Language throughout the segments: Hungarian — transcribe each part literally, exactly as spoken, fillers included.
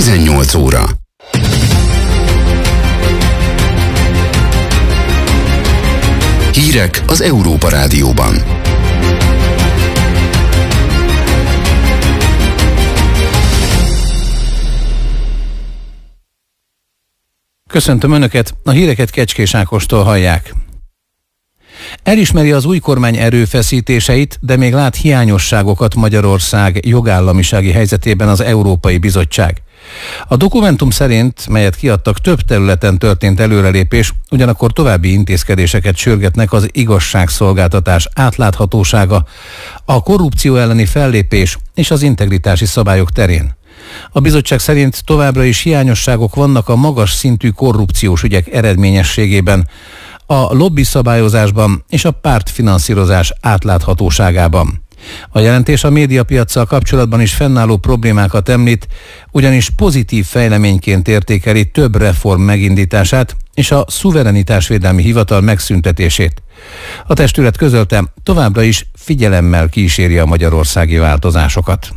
tizennyolc óra. Hírek az Európa Rádióban. Köszöntöm Önöket, a híreket Kecskés Ákostól hallják. Elismeri az új kormány erőfeszítéseit, de még lát hiányosságokat Magyarország jogállamisági helyzetében az Európai Bizottság. A dokumentum szerint, melyet kiadtak, több területen történt előrelépés, ugyanakkor további intézkedéseket sürgetnek az igazságszolgáltatás átláthatósága, a korrupció elleni fellépés és az integritási szabályok terén. A bizottság szerint továbbra is hiányosságok vannak a magas szintű korrupciós ügyek eredményességében, a lobby szabályozásban és a pártfinanszírozás átláthatóságában. A jelentés a médiapiaccal kapcsolatban is fennálló problémákat említ, ugyanis pozitív fejleményként értékeli több reform megindítását és a szuverenitásvédelmi hivatal megszüntetését. A testület közölte, továbbra is figyelemmel kíséri a magyarországi változásokat.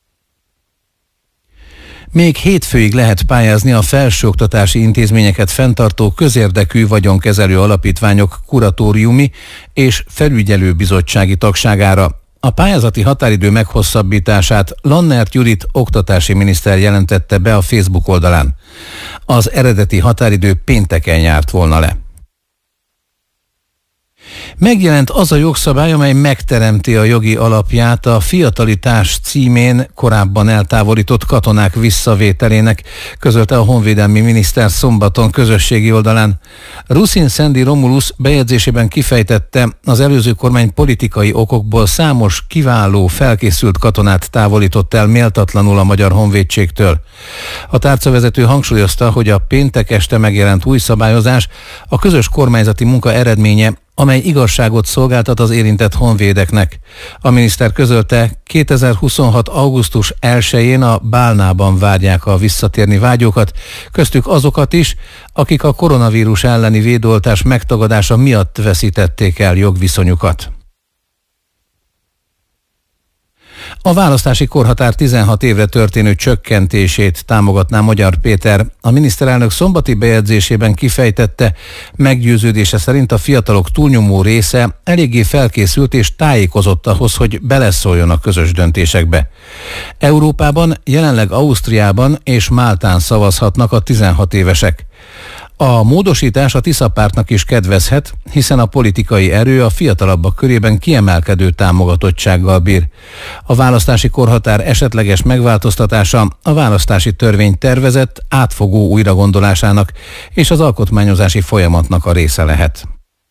Még hétfőig lehet pályázni a felsőoktatási intézményeket fenntartó közérdekű vagyonkezelő alapítványok kuratóriumi és felügyelőbizottsági tagságára. A pályázati határidő meghosszabbítását Lannert Judit oktatási miniszter jelentette be a Facebook oldalán. Az eredeti határidő pénteken járt volna le. Megjelent az a jogszabály, amely megteremti a jogi alapját a fiatalitás címén korábban eltávolított katonák visszavételének, közölte a honvédelmi miniszter szombaton közösségi oldalán. Rusin Szendi Romulus bejegyzésében kifejtette, az előző kormány politikai okokból számos kiváló, felkészült katonát távolított el méltatlanul a magyar honvédségtől. A tárcavezető hangsúlyozta, hogy a péntek este megjelent új szabályozás a közös kormányzati munka eredménye, amely igazságot szolgáltat az érintett honvédeknek. A miniszter közölte, kétezer-huszonhat. augusztus elsején a Bálnában várják a visszatérni vágyókat, köztük azokat is, akik a koronavírus elleni védőoltás megtagadása miatt veszítették el jogviszonyukat. A választási korhatár tizenhat évre történő csökkentését támogatná Magyar Péter. A miniszterelnök szombati bejegyzésében kifejtette, meggyőződése szerint a fiatalok túlnyomó része eléggé felkészült és tájékozott ahhoz, hogy beleszóljon a közös döntésekbe. Európában, jelenleg Ausztriában és Máltán szavazhatnak a tizenhat évesek. A módosítás a Tisza pártnak is kedvezhet, hiszen a politikai erő a fiatalabbak körében kiemelkedő támogatottsággal bír. A választási korhatár esetleges megváltoztatása a választási törvény tervezett átfogó újragondolásának és az alkotmányozási folyamatnak a része lehet.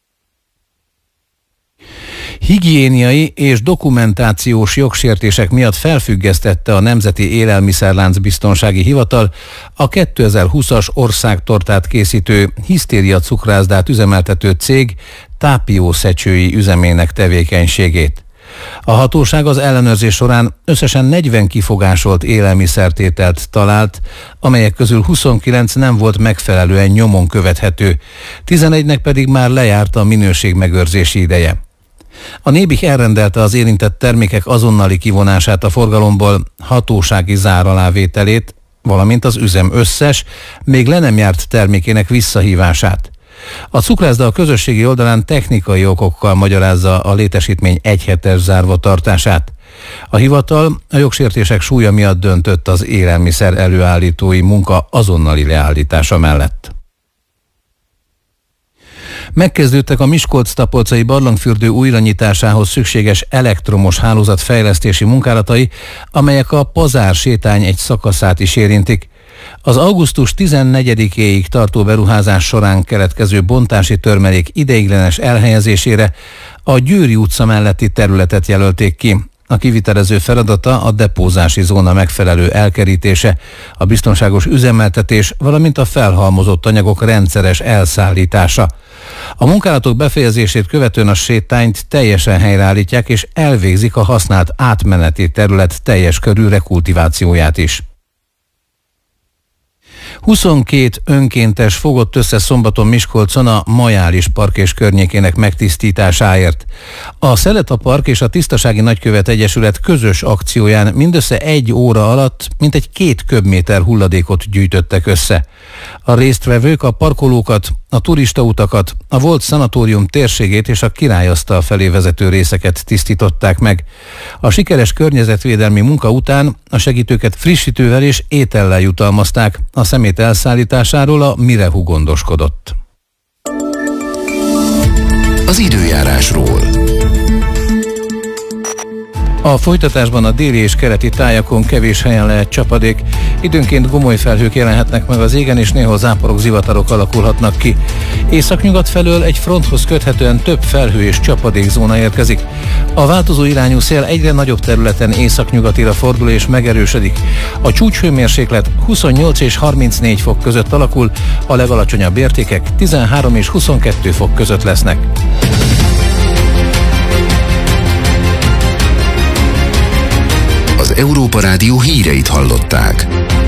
Higiéniai és dokumentációs jogsértések miatt felfüggesztette a Nemzeti Élelmiszerlánc Biztonsági Hivatal a kétezer-húszas országtortát készítő Hisztéria cukrászdát üzemeltető cég Tápiószecsői üzemének tevékenységét. A hatóság az ellenőrzés során összesen negyven kifogásolt élelmiszertételt talált, amelyek közül huszonkilenc nem volt megfelelően nyomon követhető, tizenegynek pedig már lejárt a minőségmegőrzési ideje. A Nébih elrendelte az érintett termékek azonnali kivonását a forgalomból, hatósági zár alávételét, valamint az üzem összes, még le nem járt termékének visszahívását. A cukrászda a közösségi oldalán technikai okokkal magyarázza a létesítmény egyhetes zárva tartását. A hivatal a jogsértések súlya miatt döntött az élelmiszer előállítói munka azonnali leállítása mellett. Megkezdődtek a Miskolc-Tapolcai barlangfürdő újranyitásához szükséges elektromos hálózat fejlesztési munkálatai, amelyek a Pazár sétány egy szakaszát is érintik. Az augusztus tizennegyedikéig tartó beruházás során keletkező bontási törmelék ideiglenes elhelyezésére a Győri utca melletti területet jelölték ki. A kivitelező feladata a depózási zóna megfelelő elkerítése, a biztonságos üzemeltetés, valamint a felhalmozott anyagok rendszeres elszállítása. A munkálatok befejezését követően a sétányt teljesen helyreállítják és elvégzik a használt átmeneti terület teljes körű rekultivációját is. huszonkét önkéntes fogott össze szombaton Miskolcon a Majális park és környékének megtisztításáért. A Szeleta Park és a Tisztasági Nagykövet Egyesület közös akcióján mindössze egy óra alatt mintegy két köbméter hulladékot gyűjtöttek össze. A résztvevők a parkolókat, a turistautakat, a volt szanatórium térségét és a Királyasztal felé vezető részeket tisztították meg. A sikeres környezetvédelmi munka után a segítőket frissítővel és étellel jutalmazták. A szemét elszállításáról a Mirehu gondoskodott. Az időjárásról. A folytatásban a déli és keleti tájakon kevés helyen lehet csapadék, időnként gomoly felhők jelenhetnek meg az égen, és néhol záporok, zivatarok alakulhatnak ki. Északnyugat felől egy fronthoz köthetően több felhő és csapadékzóna érkezik. A változó irányú szél egyre nagyobb területen északnyugatira fordul és megerősödik. A csúcshőmérséklet huszonnyolc és harmincnégy fok között alakul, a legalacsonyabb értékek tizenhárom és huszonkettő fok között lesznek. Az Európa Rádió híreit hallották.